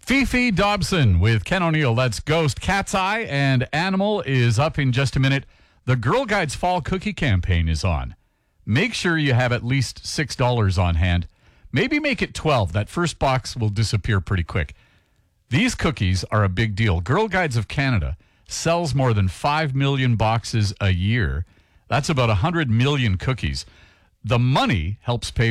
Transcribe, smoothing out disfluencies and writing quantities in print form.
Fifi Dobson with Ken O'Neill. That's Ghost. Cat's Eye and Animal is up in just a minute. The Girl Guides Fall Cookie Campaign is on. Make sure you have at least $6 on hand. Maybe make it 12. That first box will disappear pretty quick. These cookies are a big deal. Girl Guides of Canada sells more than 5 million boxes a year. That's about 100 million cookies. The money helps pay